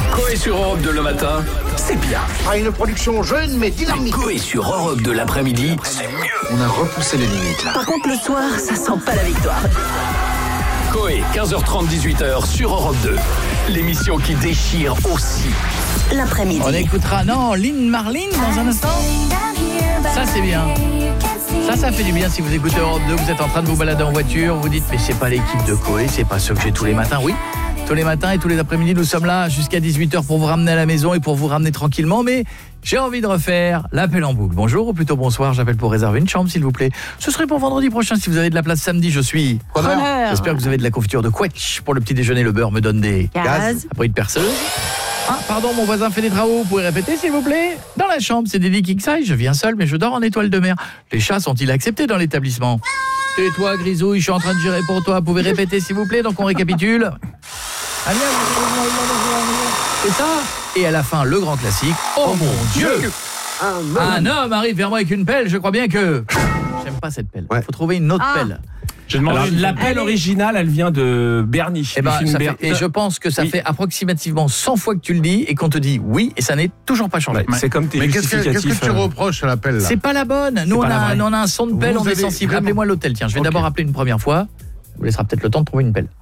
Coé sur Europe 2 le matin, c'est bien. À une production jeune mais dynamique. Coé sur Europe 2 l'après-midi, c'est mieux. On a repoussé les limites là. Par contre, le soir, ça sent pas la victoire. Coé, 15h30, 18h sur Europe 2. L'émission qui déchire aussi. L'après-midi. On écoutera, Lynn Marlin dans un instant. Ça, c'est bien. Ça fait du bien si vous écoutez Europe 2, vous êtes en train de vous balader en voiture, vous dites, mais c'est pas l'équipe de Coé, c'est pas ceux que j'ai tous les matins. Oui, tous les matins et tous les après-midi, nous sommes là jusqu'à 18h pour vous ramener à la maison et pour vous ramener tranquillement, mais j'ai envie de refaire l'appel en boucle. Bonjour, ou plutôt bonsoir, j'appelle pour réserver une chambre, s'il vous plaît. Ce serait pour vendredi prochain, si vous avez de la place samedi, je suis preneur. J'espère que vous avez de la confiture de Quetch. Pour le petit déjeuner, le beurre me donne des Gaz. Après une perceuse. Ah, pardon, mon voisin fait des travaux, vous pouvez répéter s'il vous plaît? Dans la chambre, c'est Dédé Kixaï, je viens seul mais je dors en étoile de mer. Les chats sont-ils acceptés dans l'établissement? Tais-toi Grisouille, je suis en train de gérer pour toi, vous pouvez répéter s'il vous plaît? Donc on récapitule. Allez, c'est ça. Et à la fin, le grand classique. Oh mon Dieu! Un homme arrive vers moi avec une pelle, je crois bien que... J'aime pas cette pelle, il faut trouver une autre pelle. Alors, la pelle originale, elle vient de Bernie. Et je pense que ça fait approximativement 100 fois que tu le dis et qu'on te dit oui et ça n'est toujours pas changé. C'est comme tes justificatifs. Qu'est-ce que tu reproches à la pelle là? C'est pas la bonne. Nous on a un son de pelle, on est sensible. Appelez-moi l'hôtel. Tiens, je vais d'abord appeler une première fois. Ça vous laissera peut-être le temps de trouver une pelle.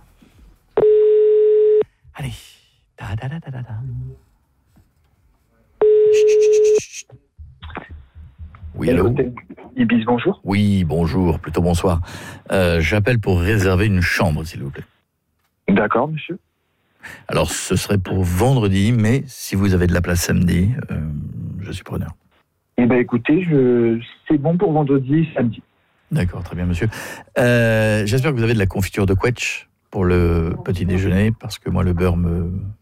Allez. Oui, allô? Ibis, bonjour. Oui, bonjour, plutôt bonsoir. J'appelle pour réserver une chambre, s'il vous plaît. D'accord, monsieur. Alors, ce serait pour vendredi, mais si vous avez de la place samedi, je suis preneur. Eh bien, écoutez, c'est bon pour vendredi, samedi. D'accord, très bien, monsieur. J'espère que vous avez de la confiture de Quetch pour le petit déjeuner, parce que moi, le beurre me